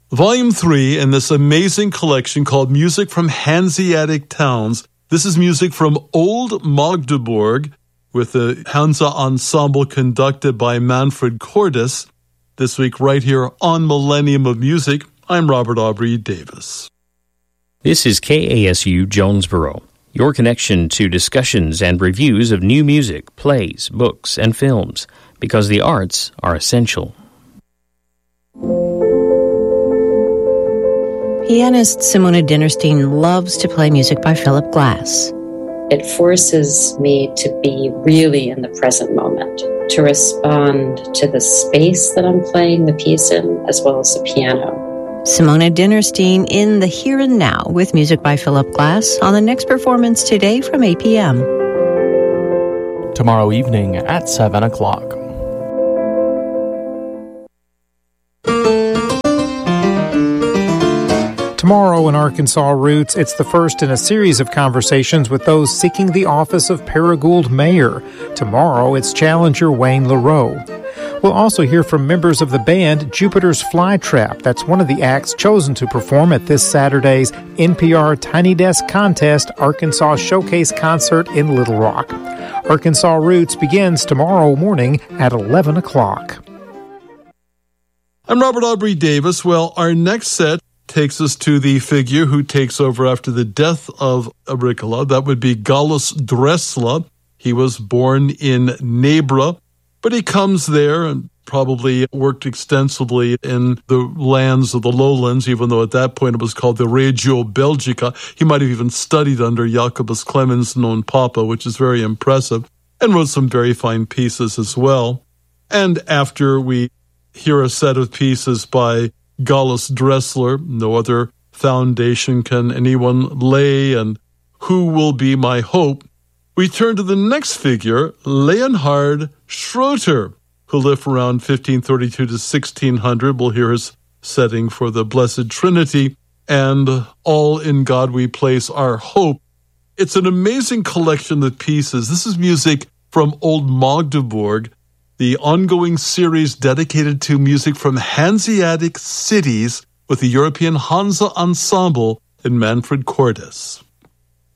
Volume 3 in this amazing collection called Music from Hanseatic Towns. This is music from Old Magdeburg with the Hansa Ensemble conducted by Manfred Cordes. This week right here on Millennium of Music, I'm Robert Aubrey Davis. This is KASU Jonesboro, your connection to discussions and reviews of new music, plays, books, and films, because the arts are essential. Pianist Simona Dinnerstein loves to play music by Philip Glass. It forces me to be really in the present moment, to respond to the space that I'm playing the piece in, as well as the piano. Simona Dinnerstein in the Here and Now with music by Philip Glass on the next performance today from 8 p.m. Tomorrow evening at 7 o'clock. Tomorrow in Arkansas Roots, it's the first in a series of conversations with those seeking the office of Paragould Mayor. Tomorrow, it's challenger Wayne LaRoe. We'll also hear from members of the band Jupiter's Flytrap. That's one of the acts chosen to perform at this Saturday's NPR Tiny Desk Contest Arkansas Showcase Concert in Little Rock. Arkansas Roots begins tomorrow morning at 11 o'clock. I'm Robert Aubrey Davis. Well, our next set takes us to the figure who takes over after the death of Agricola. That would be Gallus Dressler. He was born in Nebra, but he comes there and probably worked extensively in the lands of the lowlands, even though at that point it was called the Regio Belgica. He might have even studied under Jacobus Clemens non Papa, which is very impressive, and wrote some very fine pieces as well. And after we hear a set of pieces by Gallus Dressler, No Other Foundation Can Anyone Lay, and Who Will Be My Hope, we turn to the next figure, Leonhard Schroeter, who lived from around 1532 to 1600. We'll hear his setting for the Blessed Trinity and All in God We Place Our Hope. It's an amazing collection of pieces. This is music from Old Magdeburg, the ongoing series dedicated to music from Hanseatic cities with the European Hansa Ensemble and Manfred Cordes.